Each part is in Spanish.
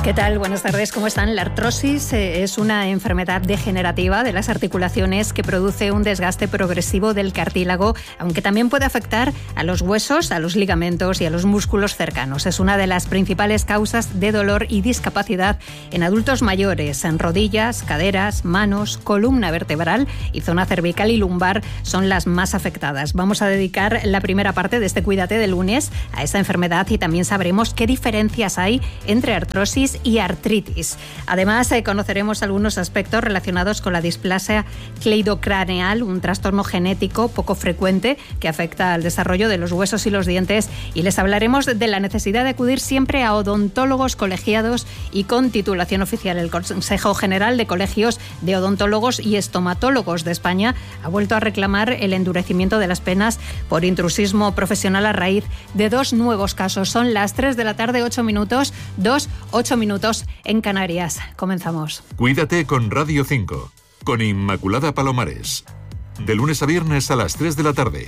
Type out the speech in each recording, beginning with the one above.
¿Qué tal? Buenas tardes, ¿cómo están? La artrosis es una enfermedad degenerativa de las articulaciones que produce un desgaste progresivo del cartílago, aunque también puede afectar a los huesos, a los ligamentos y a los músculos cercanos. Es una de las principales causas de dolor y discapacidad en adultos mayores. En rodillas, caderas, manos, columna vertebral y zona cervical y lumbar son las más afectadas. Vamos a dedicar la primera parte de este Cuídate de lunes a esta enfermedad y también sabremos qué diferencias hay entre artrosis y artritis. Además, conoceremos algunos aspectos relacionados con la displasia cleidocraneal, un trastorno genético poco frecuente que afecta al desarrollo de los huesos y los dientes, y les hablaremos de la necesidad de acudir siempre a odontólogos colegiados y con titulación oficial. El Consejo General de Colegios de Odontólogos y Estomatólogos de España ha vuelto a reclamar el endurecimiento de las penas por intrusismo profesional a raíz de dos nuevos casos. Son las 3 de la tarde, 8 minutos, 8 minutos en Canarias. Comenzamos. Cuídate con Radio 5, con Inmaculada Palomares. De lunes a viernes a las 3 de la tarde.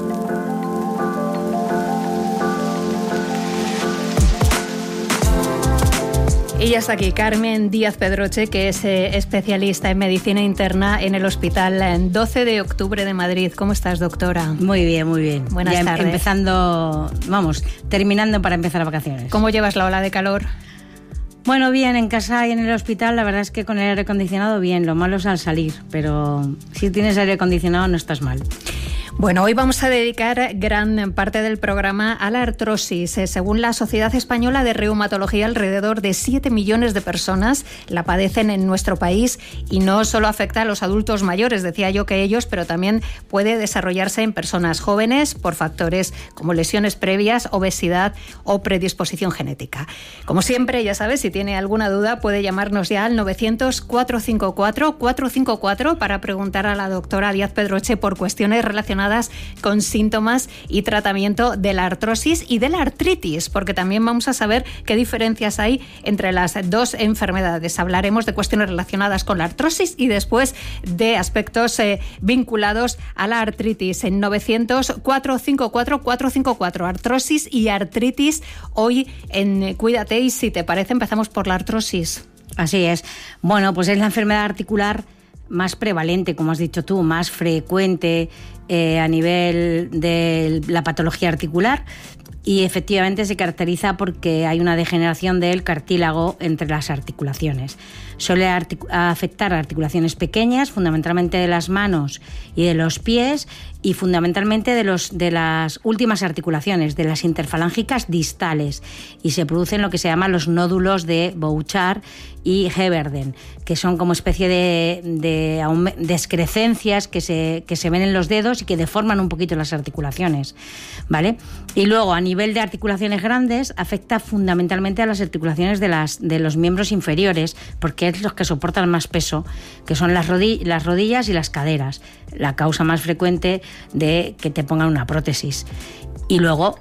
Y ya está aquí Carmen Díaz Pedroche, que es especialista en medicina interna en el Hospital 12 de Octubre de Madrid. ¿Cómo estás, doctora? Muy bien, muy bien. Buenas tardes. Terminando para empezar vacaciones. ¿Cómo llevas la ola de calor? Bueno, bien, en casa y en el hospital, la verdad es que con el aire acondicionado bien, lo malo es al salir, pero si tienes aire acondicionado no estás mal. Bueno, hoy vamos a dedicar gran parte del programa a la artrosis. Según la Sociedad Española de Reumatología, alrededor de 7 millones de personas la padecen en nuestro país y no solo afecta a los adultos mayores, decía yo que ellos, pero también puede desarrollarse en personas jóvenes por factores como lesiones previas, obesidad o predisposición genética. Como siempre, ya sabes, si tiene alguna duda puede llamarnos ya al 900-454-454 para preguntar a la doctora Díaz Pedroche por cuestiones relacionadas con síntomas y tratamiento de la artrosis y de la artritis, porque también vamos a saber qué diferencias hay entre las dos enfermedades. Hablaremos de cuestiones relacionadas con la artrosis y después de aspectos vinculados a la artritis. En 900-454-454, artrosis y artritis, hoy en Cuídate, y si te parece empezamos por la artrosis. Así es. Bueno, pues es la enfermedad articular más prevalente, como has dicho tú, más frecuente a nivel de la patología articular, y efectivamente se caracteriza porque hay una degeneración del cartílago entre las articulaciones. Suele afectar a articulaciones pequeñas, fundamentalmente de las manos y de los pies, y fundamentalmente de las últimas articulaciones, de las interfalángicas distales, y se producen lo que se llaman los nódulos de Bouchard y Heberden, que son como especie de excrescencias que se ven en los dedos y que deforman un poquito las articulaciones, ¿vale? Y luego, a nivel de articulaciones grandes, afecta fundamentalmente a las articulaciones de los miembros inferiores, porque es los que soportan más peso, que son las rodillas y las caderas, la causa más frecuente de que te pongan una prótesis. Y luego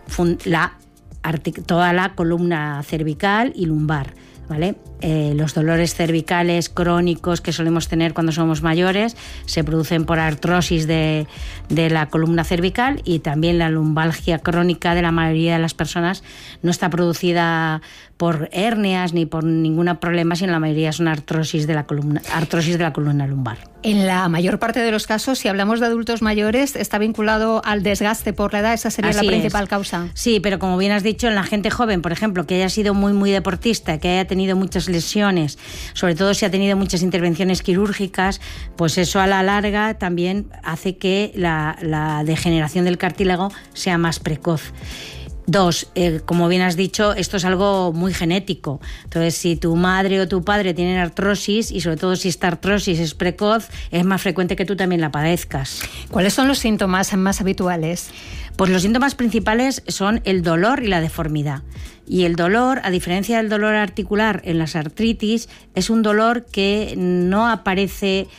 toda la columna cervical y lumbar, ¿vale? Los dolores cervicales crónicos que solemos tener cuando somos mayores se producen por artrosis de la columna cervical, y también la lumbalgia crónica de la mayoría de las personas no está producida por hernias ni por ningún problema, sino la mayoría son artrosis de la columna lumbar. En la mayor parte de los casos, si hablamos de adultos mayores, está vinculado al desgaste por la edad. Esa sería la principal causa. Sí, pero como bien has dicho, en la gente joven, por ejemplo, que haya sido muy, muy deportista, que haya tenido muchas lesiones, sobre todo si ha tenido muchas intervenciones quirúrgicas, pues eso a la larga también hace que la degeneración del cartílago sea más precoz. Dos, como bien has dicho, esto es algo muy genético. Entonces, si tu madre o tu padre tienen artrosis, y sobre todo si esta artrosis es precoz, es más frecuente que tú también la padezcas. ¿Cuáles son los síntomas más habituales? Pues los síntomas principales son el dolor y la deformidad. Y el dolor, a diferencia del dolor articular en las artritis, es un dolor que no aparece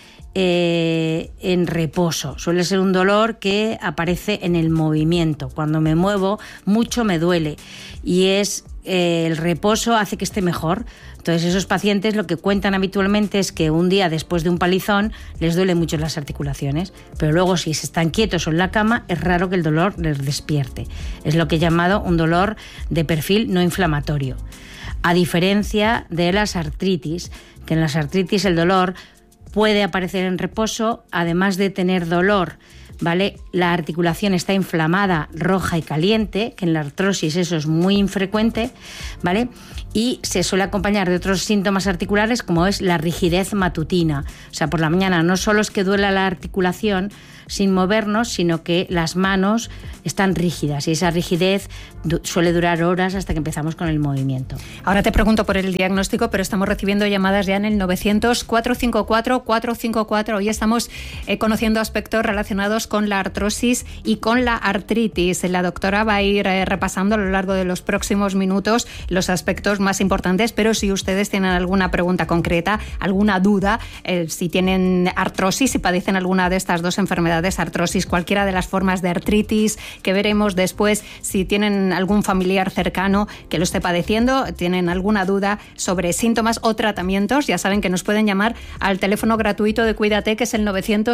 en reposo. Suele ser un dolor que aparece en el movimiento. Cuando me muevo mucho me duele, y el reposo hace que esté mejor. Entonces, esos pacientes lo que cuentan habitualmente es que un día después de un palizón les duele mucho las articulaciones, pero luego si se están quietos o en la cama es raro que el dolor les despierte. Es lo que he llamado un dolor de perfil no inflamatorio. a diferencia de las artritis, que en las artritis el dolor puede aparecer en reposo, además de tener dolor, ¿vale? La articulación está inflamada, roja y caliente, que en la artrosis eso es muy infrecuente, ¿vale? Y se suele acompañar de otros síntomas articulares como es la rigidez matutina. O sea, por la mañana no solo es que duela la articulación sin movernos, sino que las manos están rígidas y esa rigidez suele durar horas hasta que empezamos con el movimiento. Ahora te pregunto por el diagnóstico, pero estamos recibiendo llamadas ya en el 900-454-454. Hoy estamos conociendo aspectos relacionados con la artrosis y con la artritis. La doctora va a ir repasando a lo largo de los próximos minutos los aspectos más importantes, pero si ustedes tienen alguna pregunta concreta, alguna duda, si tienen artrosis, si padecen alguna de estas dos enfermedades, artrosis, cualquiera de las formas de artritis que veremos después, si tienen algún familiar cercano que lo esté padeciendo, tienen alguna duda sobre síntomas o tratamientos, ya saben que nos pueden llamar al teléfono gratuito de Cuídate, que es el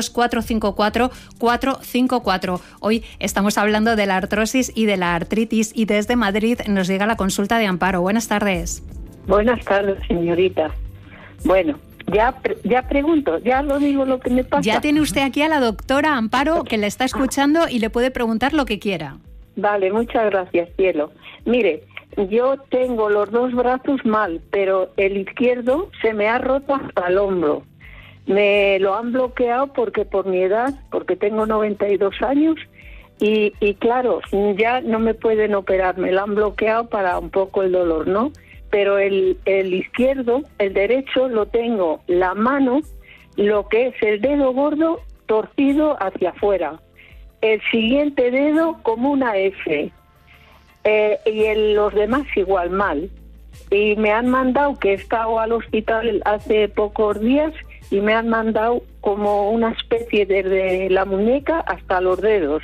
900-454-454. Hoy estamos hablando de la artrosis y de la artritis y desde Madrid nos llega la consulta de Amparo. Buenas tardes. Buenas tardes, señorita. Bueno, ya pregunto, ya lo digo lo que me pasa. Ya tiene usted aquí a la doctora Amparo, que le está escuchando y le puede preguntar lo que quiera. Vale, muchas gracias, cielo. Mire, yo tengo los dos brazos mal, pero el izquierdo se me ha roto hasta el hombro. Me lo han bloqueado porque por mi edad, porque tengo 92 años, y claro, ya no me pueden operar, me lo han bloqueado para un poco el dolor, ¿no? Pero el izquierdo, el derecho, lo tengo la mano, lo que es el dedo gordo, torcido hacia afuera. El siguiente dedo como una F. Y los demás igual, mal. Y me han mandado, que he estado al hospital hace pocos días, y me han mandado como una especie desde la muñeca hasta los dedos.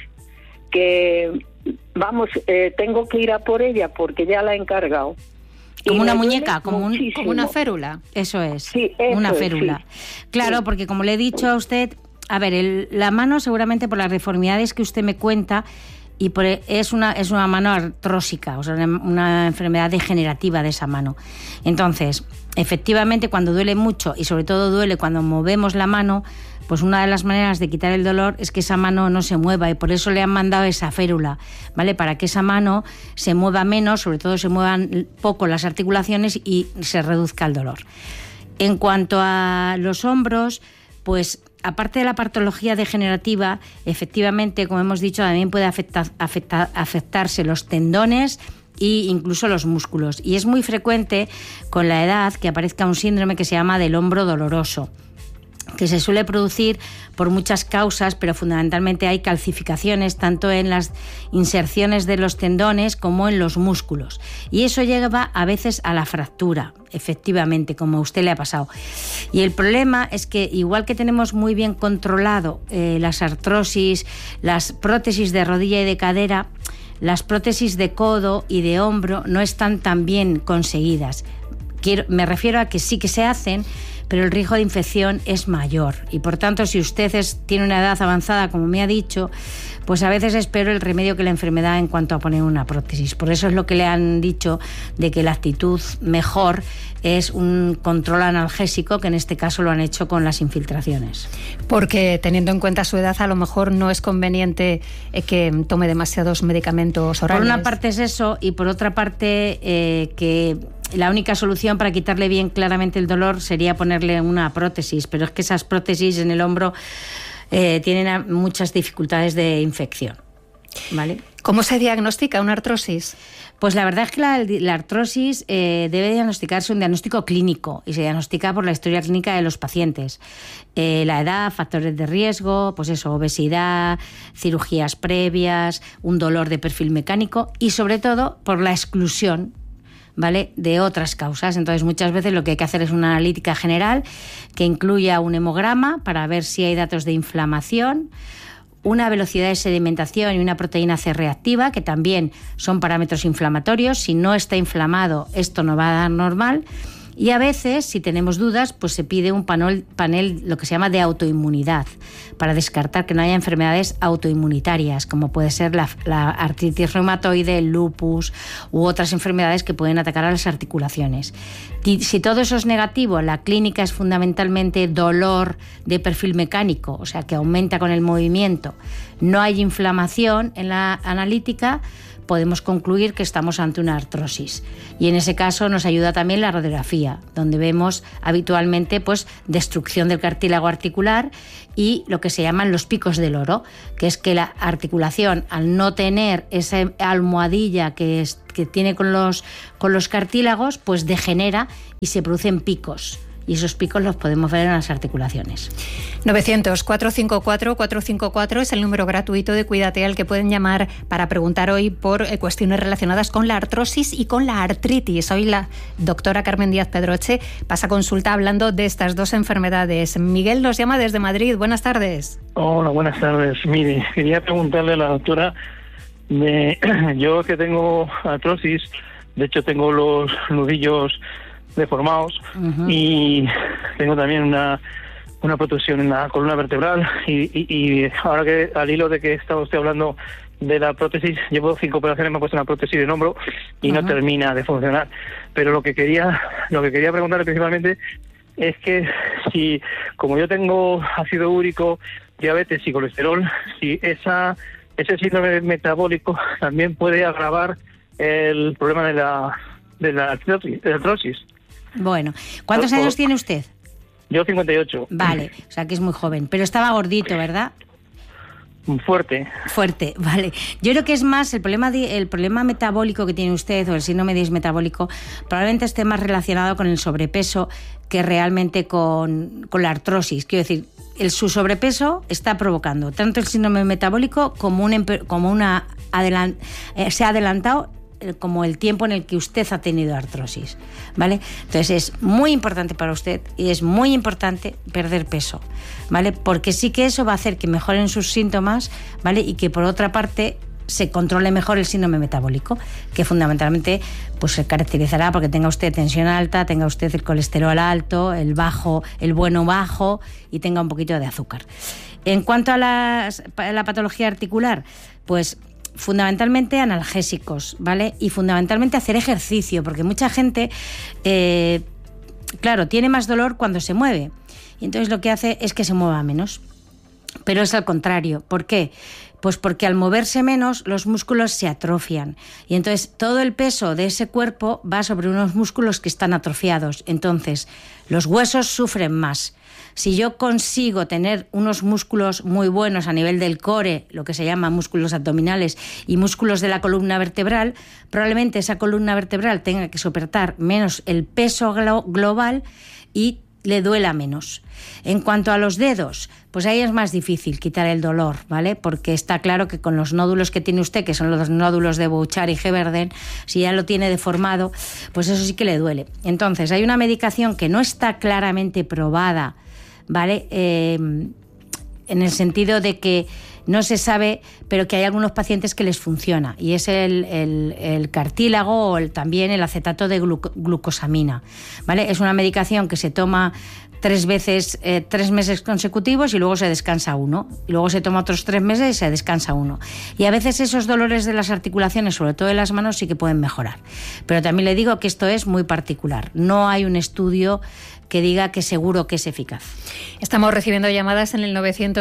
Que, vamos, tengo que ir a por ella porque ya la he encargado. Como una muñeca, como una férula. Eso es, sí, una férula. Sí. Claro, sí. Porque como le he dicho a usted, a ver, la mano seguramente por las deformidades que usted me cuenta, y es una mano artrósica, o sea, una enfermedad degenerativa de esa mano. Entonces, efectivamente, cuando duele mucho, y sobre todo duele cuando movemos la mano, pues una de las maneras de quitar el dolor es que esa mano no se mueva, y por eso le han mandado esa férula, ¿vale? Para que esa mano se mueva menos, sobre todo se muevan poco las articulaciones y se reduzca el dolor. En cuanto a los hombros, pues aparte de la patología degenerativa, efectivamente, como hemos dicho, también puede afectarse los tendones e incluso los músculos. Y es muy frecuente con la edad que aparezca un síndrome que se llama del hombro doloroso, que se suele producir por muchas causas, pero fundamentalmente hay calcificaciones tanto en las inserciones de los tendones como en los músculos. Y eso lleva a veces a la fractura, efectivamente, como a usted le ha pasado. Y el problema es que igual que tenemos muy bien controlado las artrosis, las prótesis de rodilla y de cadera, las prótesis de codo y de hombro no están tan bien conseguidas. Me refiero a que sí que se hacen, pero el riesgo de infección es mayor. Y por tanto, si usted tiene una edad avanzada, como me ha dicho, pues a veces es peor el remedio que la enfermedad en cuanto a poner una prótesis. Por eso es lo que le han dicho de que la actitud mejor es un control analgésico, que en este caso lo han hecho con las infiltraciones. Porque teniendo en cuenta su edad, a lo mejor no es conveniente que tome demasiados medicamentos orales. Por una parte es eso, y por otra parte que la única solución para quitarle bien claramente el dolor sería ponerle una prótesis, pero es que esas prótesis en el hombro tienen muchas dificultades de infección, ¿vale? ¿Cómo se diagnostica una artrosis? Pues la verdad es que la artrosis debe diagnosticarse un diagnóstico clínico, y se diagnostica por la historia clínica de los pacientes. La edad, factores de riesgo, pues eso, obesidad, cirugías previas, un dolor de perfil mecánico y sobre todo por la exclusión, ¿vale?, de otras causas. Entonces, muchas veces lo que hay que hacer es una analítica general que incluya un hemograma para ver si hay datos de inflamación, una velocidad de sedimentación y una proteína C reactiva, que también son parámetros inflamatorios. Si no está inflamado, esto no va a dar normal. Y a veces, si tenemos dudas, pues se pide un panel lo que se llama de autoinmunidad, para descartar que no haya enfermedades autoinmunitarias, como puede ser la artritis reumatoide, el lupus u otras enfermedades que pueden atacar a las articulaciones. Si todo eso es negativo, la clínica es fundamentalmente dolor de perfil mecánico, o sea que aumenta con el movimiento, no hay inflamación en la analítica, podemos concluir que estamos ante una artrosis. Y en ese caso nos ayuda también la radiografía, donde vemos habitualmente pues destrucción del cartílago articular y lo que se llaman los picos del oro, que es que la articulación, al no tener esa almohadilla que tiene con los cartílagos, pues degenera y se producen picos. Y esos picos los podemos ver en las articulaciones. 900-454-454 es el número gratuito de Cuídate al que pueden llamar para preguntar hoy por cuestiones relacionadas con la artrosis y con la artritis. Hoy la doctora Carmen Díaz Pedroche pasa consulta hablando de estas dos enfermedades. Miguel nos llama desde Madrid. Buenas tardes. Hola, buenas tardes. Mire, quería preguntarle a la doctora, yo que tengo artrosis, de hecho tengo los nudillos deformados y tengo también una protrusión en la columna vertebral y ahora que al hilo de que estaba usted hablando de la prótesis, llevo 5 operaciones, me he puesto una prótesis en hombro y no termina de funcionar, pero lo que quería preguntarle principalmente es que si, como yo tengo ácido úrico, diabetes y colesterol, si ese síndrome metabólico también puede agravar el problema de la artrosis. Bueno, ¿cuántos años tiene usted? Yo 58. Vale, o sea que es muy joven, pero estaba gordito, ¿verdad? Fuerte, vale. Yo creo que es más el problema metabólico que tiene usted, o el síndrome dismetabólico, probablemente esté más relacionado con el sobrepeso que realmente con la artrosis. Quiero decir, su sobrepeso está provocando tanto el síndrome metabólico como se ha adelantado como el tiempo en el que usted ha tenido artrosis, ¿vale? Entonces es muy importante para usted y es muy importante perder peso, ¿vale? Porque sí que eso va a hacer que mejoren sus síntomas, ¿vale? Y que por otra parte se controle mejor el síndrome metabólico, que fundamentalmente pues se caracterizará porque tenga usted tensión alta, tenga usted el colesterol alto, el bueno bajo y tenga un poquito de azúcar. En cuanto a la patología articular, pues fundamentalmente analgésicos, ¿vale? Y fundamentalmente hacer ejercicio, porque mucha gente, claro, tiene más dolor cuando se mueve. Y entonces lo que hace es que se mueva menos. Pero es al contrario. ¿Por qué? Pues porque al moverse menos los músculos se atrofian. Y entonces todo el peso de ese cuerpo va sobre unos músculos que están atrofiados. Entonces los huesos sufren más. Si yo consigo tener unos músculos muy buenos a nivel del core, lo que se llama músculos abdominales y músculos de la columna vertebral, probablemente esa columna vertebral tenga que soportar menos el peso global y le duela menos. En cuanto a los dedos, pues ahí es más difícil quitar el dolor, ¿vale? Porque está claro que con los nódulos que tiene usted, que son los nódulos de Bouchard y Heberden, si ya lo tiene deformado, pues eso sí que le duele. Entonces, hay una medicación que no está claramente probada, ¿vale? En el sentido de que no se sabe, pero que hay algunos pacientes que les funciona, y es el cartílago o también el acetato de glucosamina, ¿vale? Es una medicación que se toma 3 meses consecutivos y luego se descansa 1, y luego se toma otros 3 meses y se descansa 1. Y a veces esos dolores de las articulaciones, sobre todo de las manos, sí que pueden mejorar. Pero también le digo que esto es muy particular. No hay un estudio que diga que seguro que es eficaz. Estamos recibiendo llamadas en el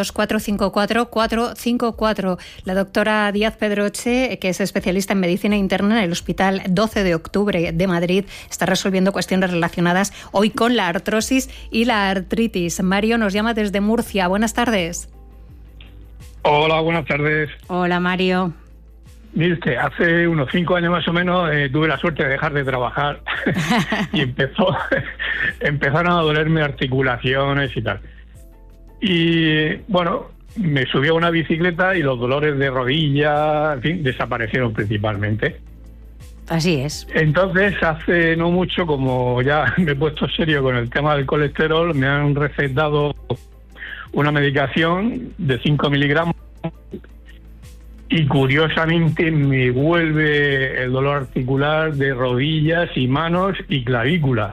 900-454-454. La doctora Díaz Pedroche, que es especialista en medicina interna en el Hospital 12 de Octubre de Madrid, está resolviendo cuestiones relacionadas hoy con la artrosis y la artritis. Mario nos llama desde Murcia. Buenas tardes. Hola, buenas tardes. Hola, Mario. Mire usted, hace unos 5 años más o menos tuve la suerte de dejar de trabajar y empezaron a dolerme articulaciones y tal. Y bueno, me subí a una bicicleta y los dolores de rodilla, en fin, desaparecieron principalmente. Así es. Entonces, hace no mucho, como ya me he puesto serio con el tema del colesterol, me han recetado una medicación de 5 miligramos y curiosamente me vuelve el dolor articular de rodillas y manos y clavícula.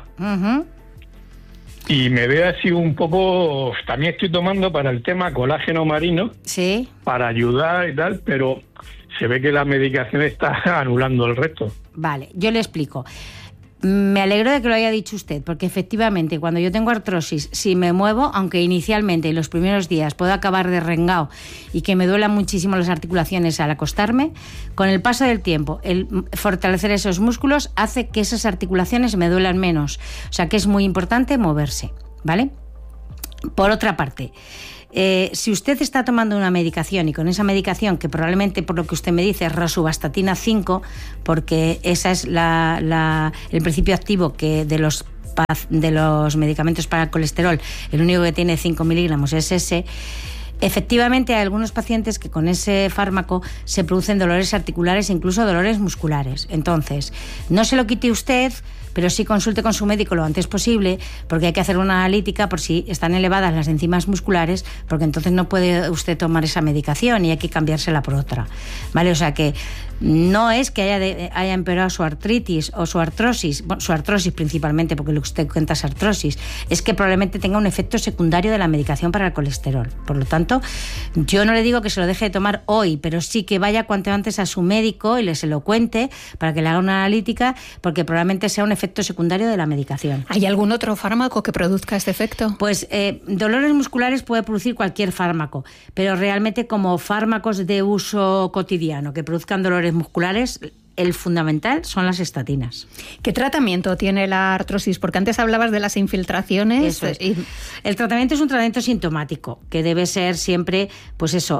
Y me veo así un poco... También estoy tomando para el tema colágeno marino, sí, para ayudar y tal, pero se ve que la medicación está anulando el resto. Vale, yo le explico. Me alegro de que lo haya dicho usted, porque efectivamente cuando yo tengo artrosis, si me muevo, aunque inicialmente en los primeros días puedo acabar derrengado y que me duelan muchísimo las articulaciones al acostarme, con el paso del tiempo, el fortalecer esos músculos hace que esas articulaciones me duelan menos. O sea que es muy importante moverse, ¿vale? Por otra parte, si usted está tomando una medicación y con esa medicación, que probablemente por lo que usted me dice es rosuvastatina 5, porque esa es el principio activo que de los medicamentos para el colesterol, el único que tiene 5 miligramos es ese. Efectivamente, hay algunos pacientes que con ese fármaco se producen dolores articulares e incluso dolores musculares. Entonces, no se lo quite usted, pero sí consulte con su médico lo antes posible, porque hay que hacer una analítica por si están elevadas las enzimas musculares, porque entonces no puede usted tomar esa medicación y hay que cambiársela por otra, ¿vale? O sea que no es que haya empeorado su artritis o su artrosis, bueno, su artrosis principalmente, porque lo que usted cuenta es artrosis, es que probablemente tenga un efecto secundario de la medicación para el colesterol. Por lo tanto, yo no le digo que se lo deje de tomar hoy, pero sí que vaya cuanto antes a su médico y se lo cuente para que le haga una analítica, porque probablemente sea un efecto secundario de la medicación. ¿Hay algún otro fármaco que produzca este efecto? Pues dolores musculares puede producir cualquier fármaco, pero realmente como fármacos de uso cotidiano que produzcan dolores musculares, el fundamental son las estatinas. ¿Qué tratamiento tiene la artrosis? Porque antes hablabas de las infiltraciones. Eso es. El tratamiento es un tratamiento sintomático, que debe ser siempre, pues eso,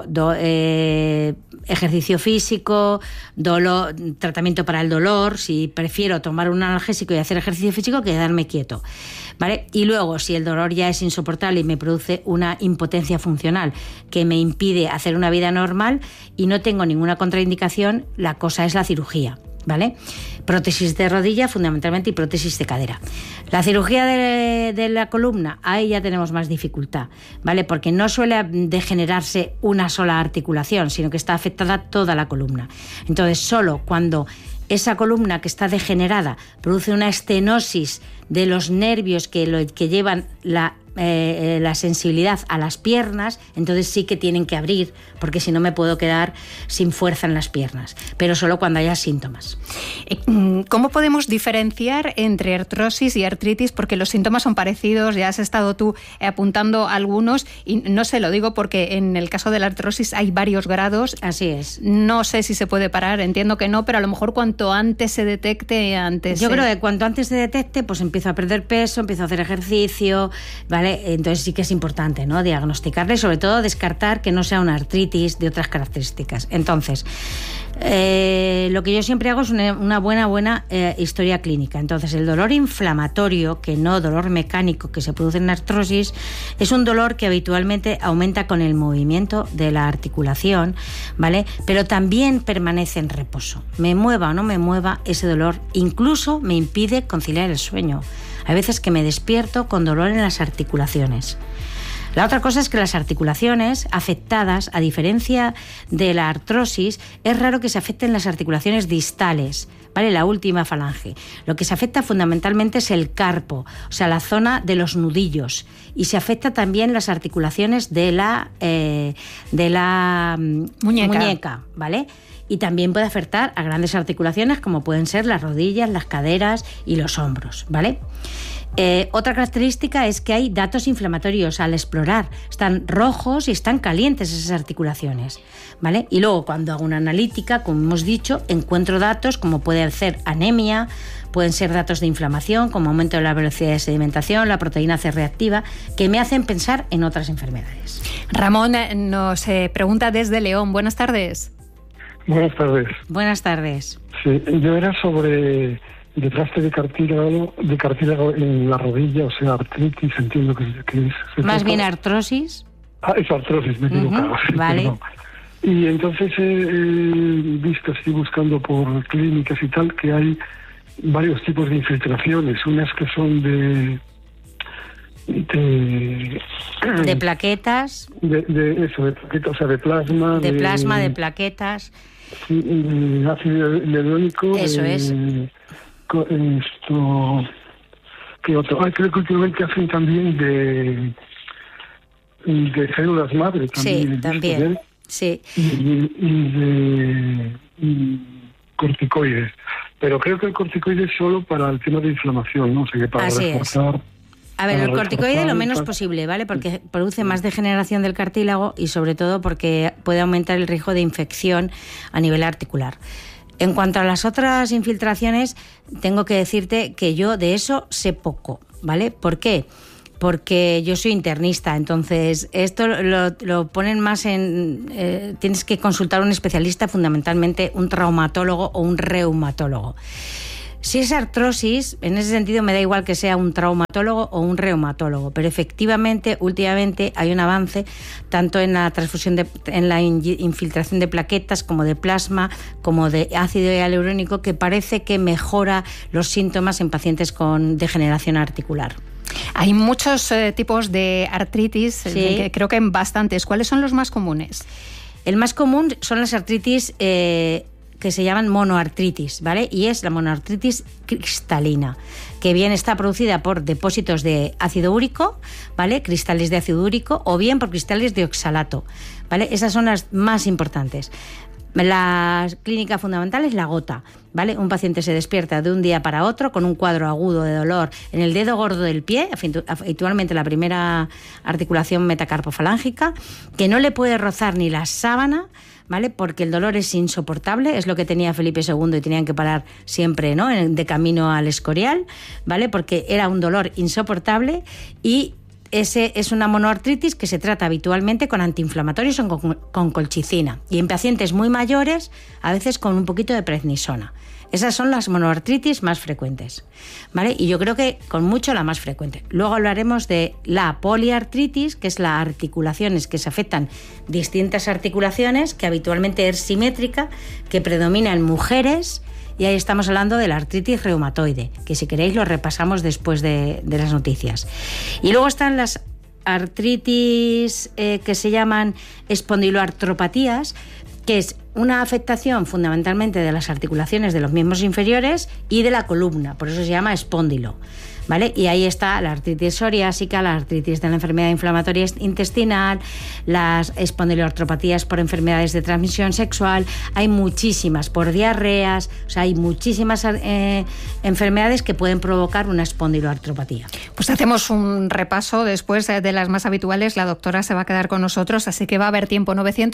ejercicio físico, tratamiento para el dolor, si prefiero tomar un analgésico y hacer ejercicio físico que quedarme quieto, ¿vale? Y luego, si el dolor ya es insoportable y me produce una impotencia funcional que me impide hacer una vida normal y no tengo ninguna contraindicación, la cosa es la cirugía, ¿vale? Prótesis de rodilla fundamentalmente y prótesis de cadera. La cirugía de la columna, ahí ya tenemos más dificultad, ¿vale? Porque no suele degenerarse una sola articulación, sino que está afectada toda la columna. Entonces, solo cuando esa columna que está degenerada produce una estenosis de los nervios que llevan la sensibilidad a las piernas, entonces sí que tienen que abrir, porque si no me puedo quedar sin fuerza en las piernas, pero solo cuando haya síntomas. ¿Cómo podemos diferenciar entre artrosis y artritis? Porque los síntomas son parecidos, ya has estado tú apuntando algunos, y no sé, lo digo porque en el caso de la artrosis hay varios grados. Así es. No sé si se puede parar, entiendo que no, pero a lo mejor cuanto antes se detecte, antes... Yo creo que cuanto antes se detecte, pues empiezo a perder peso, empiezo a hacer ejercicio, ¿vale? Entonces sí que es importante, ¿no?, diagnosticarle y sobre todo descartar que no sea una artritis de otras características. Entonces, lo que yo siempre hago es una buena historia clínica. Entonces, el dolor inflamatorio, que no dolor mecánico que se produce en artrosis, es un dolor que habitualmente aumenta con el movimiento de la articulación, ¿vale? Pero también permanece en reposo. Me mueva o no me mueva, ese dolor incluso me impide conciliar el sueño. Hay veces que me despierto con dolor en las articulaciones. La otra cosa es que las articulaciones afectadas, a diferencia de la artrosis, es raro que se afecten las articulaciones distales, ¿vale? La última falange. Lo que se afecta fundamentalmente es el carpo, o sea, la zona de los nudillos. Y se afecta también las articulaciones de la muñeca, ¿vale? Y también puede afectar a grandes articulaciones como pueden ser las rodillas, las caderas y los hombros, ¿vale? Otra característica es que hay datos inflamatorios al explorar. Están rojos y están calientes esas articulaciones, ¿vale? Y luego cuando hago una analítica, como hemos dicho, encuentro datos como puede ser anemia, pueden ser datos de inflamación como aumento de la velocidad de sedimentación, la proteína C reactiva, que me hacen pensar en otras enfermedades. Ramón nos pregunta desde León. Buenas tardes. Buenas tardes. Buenas tardes. Sí, yo era sobre desgaste de cartílago en la rodilla, o sea, artritis, entiendo que es. Más bien artrosis. Es artrosis, me he equivocado. Vale. Perdón. Y entonces he visto, estoy buscando por clínicas y tal, que hay varios tipos de infiltraciones. Unas que son de plaquetas. De plaquetas, o sea, de plasma. De plasma, de plaquetas. Sí, de ácido hialurónico. Eso es. ¿Qué otro? Creo que últimamente hacen también de células madre. Sí, también. Sí. Y de corticoides. Pero creo que el corticoide es solo para el tema de inflamación, ¿no? O sea, que para reforzar... A ver, el corticoide lo menos posible, ¿vale? Porque produce más degeneración del cartílago y sobre todo porque puede aumentar el riesgo de infección a nivel articular. En cuanto a las otras infiltraciones, tengo que decirte que yo de eso sé poco, ¿vale? ¿Por qué? Porque yo soy internista, entonces esto lo ponen más en... tienes que consultar a un especialista, fundamentalmente un traumatólogo o un reumatólogo. Si es artrosis, en ese sentido me da igual que sea un traumatólogo o un reumatólogo, pero efectivamente últimamente hay un avance tanto en la transfusión en la infiltración de plaquetas como de plasma, como de ácido hialurónico, que parece que mejora los síntomas en pacientes con degeneración articular. Hay muchos tipos de artritis, sí. Creo que en bastantes. ¿Cuáles son los más comunes? El más común son las artritis que se llaman monoartritis, ¿vale? Y es la monoartritis cristalina, que bien está producida por depósitos de ácido úrico, ¿vale? Cristales de ácido úrico, o bien por cristales de oxalato, ¿vale? Esas son las más importantes. La clínica fundamental es la gota, ¿vale? Un paciente se despierta de un día para otro con un cuadro agudo de dolor en el dedo gordo del pie, habitualmente la primera articulación metacarpofalángica, que no le puede rozar ni la sábana, ¿vale? Porque el dolor es insoportable, es lo que tenía Felipe II y tenían que parar siempre, ¿no? De camino al Escorial, ¿vale? Porque era un dolor insoportable y ese es una monoartritis que se trata habitualmente con antiinflamatorios o con colchicina. Y en pacientes muy mayores, a veces con un poquito de prednisona. Esas son las monoartritis más frecuentes, ¿vale? Y yo creo que con mucho la más frecuente. Luego hablaremos de la poliartritis, que es las articulaciones que se afectan distintas articulaciones, que habitualmente es simétrica, que predomina en mujeres. Y ahí estamos hablando de la artritis reumatoide, que si queréis lo repasamos después de las noticias. Y luego están las artritis que se llaman espondiloartropatías, que es una afectación fundamentalmente de las articulaciones de los miembros inferiores y de la columna, por eso se llama espóndilo, ¿vale? Y ahí está la artritis psoriásica, la artritis de la enfermedad inflamatoria intestinal, las espondiloartropatías por enfermedades de transmisión sexual, hay muchísimas, por diarreas, o sea, hay muchísimas enfermedades que pueden provocar una espondiloartropatía. Pues hacemos un repaso después de las más habituales. La doctora se va a quedar con nosotros, así que va a haber tiempo.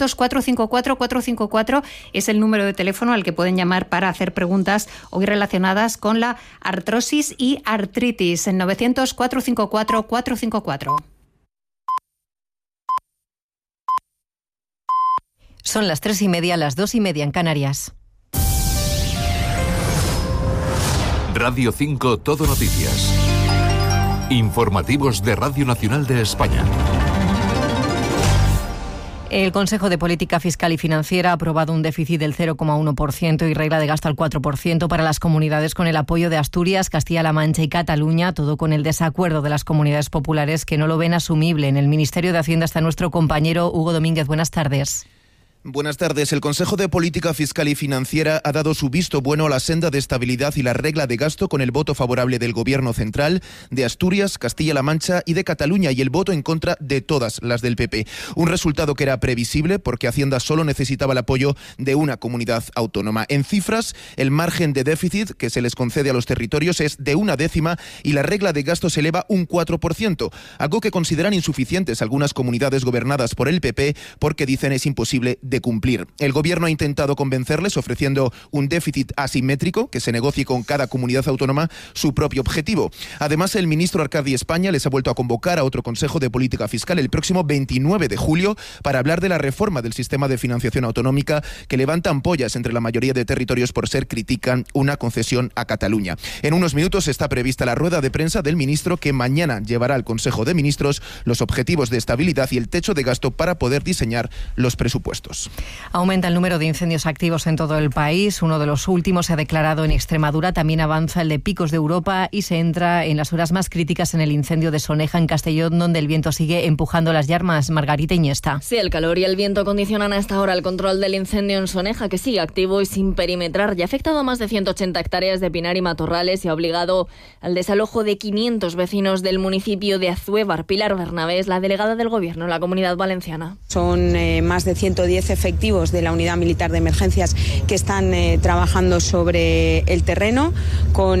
900-454-454 es el número de teléfono al que pueden llamar para hacer preguntas hoy relacionadas con la artrosis y artritis. En 900-454-454. Son las 3:30, las 2:30 en Canarias. Radio 5 Todo Noticias. Informativos de Radio Nacional de España. El Consejo de Política Fiscal y Financiera ha aprobado un déficit del 0,1% y regla de gasto al 4% para las comunidades con el apoyo de Asturias, Castilla-La Mancha y Cataluña, todo con el desacuerdo de las comunidades populares que no lo ven asumible. En el Ministerio de Hacienda está nuestro compañero Hugo Domínguez. Buenas tardes. Buenas tardes. El Consejo de Política Fiscal y Financiera ha dado su visto bueno a la senda de estabilidad y la regla de gasto con el voto favorable del Gobierno central, de Asturias, Castilla-La Mancha y de Cataluña y el voto en contra de todas las del PP. Un resultado que era previsible porque Hacienda solo necesitaba el apoyo de una comunidad autónoma. En cifras, el margen de déficit que se les concede a los territorios es de 1/10 y la regla de gasto se eleva un 4%, algo que consideran insuficientes algunas comunidades gobernadas por el PP porque dicen es imposible de cumplir. El Gobierno ha intentado convencerles ofreciendo un déficit asimétrico que se negocie con cada comunidad autónoma su propio objetivo. Además, el ministro Arcadi España les ha vuelto a convocar a otro Consejo de Política Fiscal el próximo 29 de julio para hablar de la reforma del sistema de financiación autonómica que levanta ampollas entre la mayoría de territorios por ser critican una concesión a Cataluña. En unos minutos está prevista la rueda de prensa del ministro que mañana llevará al Consejo de Ministros los objetivos de estabilidad y el techo de gasto para poder diseñar los presupuestos. grados. Aumenta el número de incendios activos en todo el país. Uno de los últimos se ha declarado en Extremadura. También avanza el de Picos de Europa y se entra en las horas más críticas en el incendio de Soneja, en Castellón, donde el viento sigue empujando las llamas. Margarita Iniesta. Sí, el calor y el viento condicionan a esta hora el control del incendio en Soneja, que sigue activo y sin perimetrar. Ya ha afectado a más de 180 hectáreas de pinar y matorrales y ha obligado al desalojo de 500 vecinos del municipio de Azuévar. Pilar Bernabé es la delegada del Gobierno en la Comunidad Valenciana. Son más de 110 efectivos de la Unidad Militar de Emergencias que están trabajando sobre el terreno, con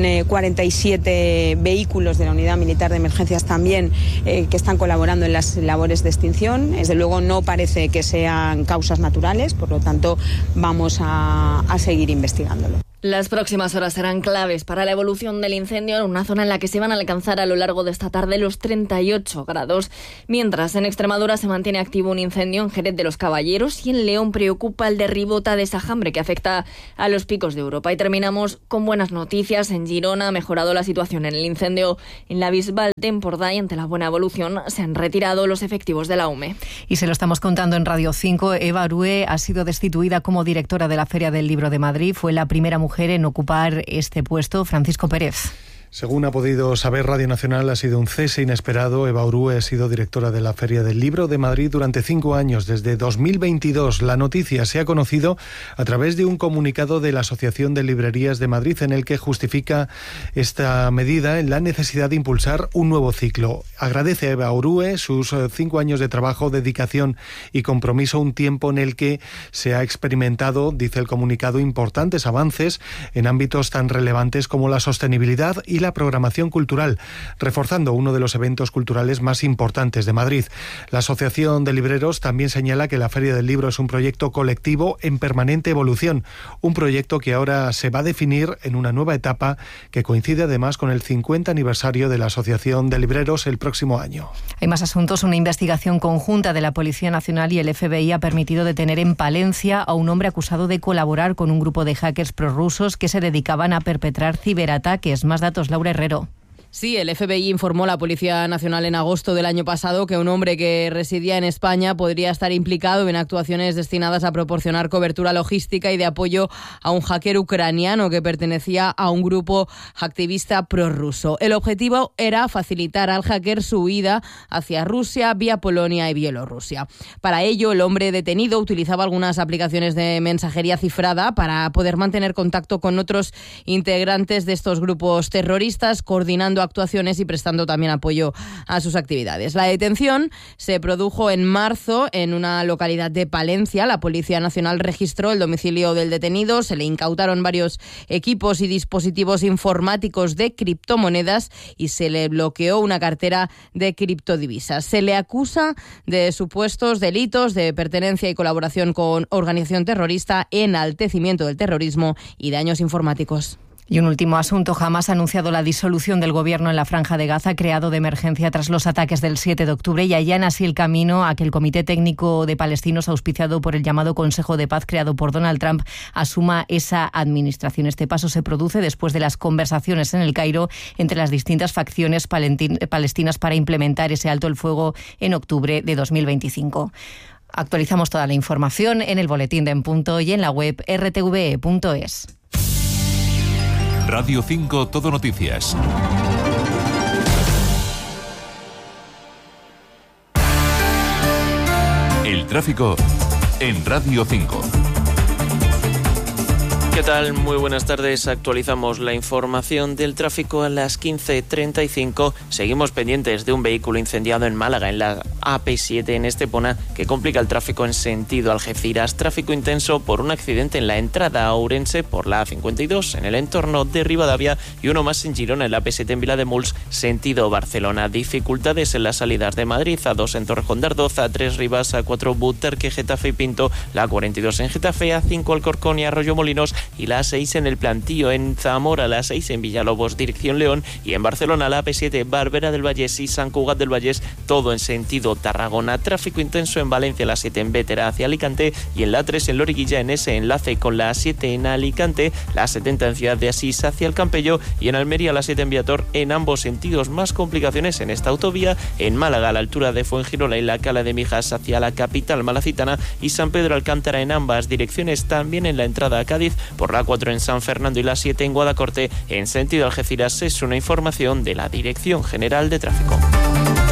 47 vehículos de la Unidad Militar de Emergencias también que están colaborando en las labores de extinción. Desde luego no parece que sean causas naturales, por lo tanto vamos a seguir investigándolo. Las próximas horas serán claves para la evolución del incendio en una zona en la que se van a alcanzar a lo largo de esta tarde los 38 grados. Mientras, en Extremadura se mantiene activo un incendio en Jerez de los Caballeros y en León preocupa el de Ribota de Sajambre, que afecta a los Picos de Europa. Y terminamos con buenas noticias. En Girona ha mejorado la situación en el incendio en la Bisbal de Empordà y ante la buena evolución se han retirado los efectivos de la UME. Y se lo estamos contando en Radio 5. Eva Arúe ha sido destituida como directora de la Feria del Libro de Madrid. Fue la primera mujer en ocupar este puesto. Francisco Pérez. Según ha podido saber Radio Nacional, ha sido un cese inesperado. Eva Arúe ha sido directora de la Feria del Libro de Madrid durante 5 años, desde 2022. La noticia se ha conocido a través de un comunicado de la Asociación de Librerías de Madrid, en el que justifica esta medida en la necesidad de impulsar un nuevo ciclo. Agradece a Eva Arúe sus 5 años de trabajo, dedicación y compromiso, un tiempo en el que se ha experimentado, dice el comunicado, importantes avances en ámbitos tan relevantes como la sostenibilidad y la programación cultural, reforzando uno de los eventos culturales más importantes de Madrid. La Asociación de Libreros también señala que la Feria del Libro es un proyecto colectivo en permanente evolución, un proyecto que ahora se va a definir en una nueva etapa que coincide además con el 50 aniversario de la Asociación de Libreros el próximo año. Hay más asuntos. Una investigación conjunta de la Policía Nacional y el FBI ha permitido detener en Palencia a un hombre acusado de colaborar con un grupo de hackers prorrusos que se dedicaban a perpetrar ciberataques. Más datos, Laura Herrero. Sí, el FBI informó a la Policía Nacional en agosto del año pasado que un hombre que residía en España podría estar implicado en actuaciones destinadas a proporcionar cobertura logística y de apoyo a un hacker ucraniano que pertenecía a un grupo activista prorruso. El objetivo era facilitar al hacker su huida hacia Rusia vía Polonia y Bielorrusia. Para ello, el hombre detenido utilizaba algunas aplicaciones de mensajería cifrada para poder mantener contacto con otros integrantes de estos grupos terroristas, coordinando actuaciones y prestando también apoyo a sus actividades. La detención se produjo en marzo en una localidad de Palencia. La Policía Nacional registró el domicilio del detenido, se le incautaron varios equipos y dispositivos informáticos de criptomonedas y se le bloqueó una cartera de criptodivisas. Se le acusa de supuestos delitos de pertenencia y colaboración con organización terrorista, enaltecimiento del terrorismo y daños informáticos. Y un último asunto. Hamás ha anunciado la disolución del gobierno en la Franja de Gaza, creado de emergencia tras los ataques del 7 de octubre, y allana así el camino a que el Comité Técnico de Palestinos, auspiciado por el llamado Consejo de Paz creado por Donald Trump, asuma esa administración. Este paso se produce después de las conversaciones en el Cairo entre las distintas facciones palestinas para implementar ese alto el fuego en octubre de 2025. Actualizamos toda la información en el boletín de En Punto y en la web rtve.es. Radio 5 Todo Noticias. El tráfico en Radio 5. ¿Qué tal? Muy buenas tardes. Actualizamos la información del tráfico a las 15:35. Seguimos pendientes de un vehículo incendiado en Málaga, en la AP7 en Estepona, que complica el tráfico en sentido Algeciras. Tráfico intenso por un accidente en la entrada a Ourense por la A52 en el entorno de Rivadavia y uno más en Girona, en la AP7 en Vilademuls, sentido Barcelona. Dificultades en las salidas de Madrid, A2 en Torrejón de Ardoz, A3 Rivas, A4 Butarque, Getafe y Pinto, la A42 en Getafe, A5 Alcorcón y Arroyo Molinos, y la A6 en el Plantío, en Zamora la A6 en Villalobos dirección León y en Barcelona la AP7 Barberà del Vallès y Sant Cugat del Vallès, todo en sentido Tarragona. Tráfico intenso en Valencia la 7 en Bétera hacia Alicante y en la 3 en Loriguilla en ese enlace con la A7 en Alicante, la 70 en Ciudad de Asís hacia el Campello y en Almería la 7 en Viator, en ambos sentidos. Más complicaciones en esta autovía en Málaga a la altura de Fuengirola y la Cala de Mijas hacia la capital malacitana y San Pedro Alcántara en ambas direcciones. También en la entrada a Cádiz por la 4 en San Fernando y la 7 en Guadacorte en sentido Algeciras. Es una información de la Dirección General de Tráfico.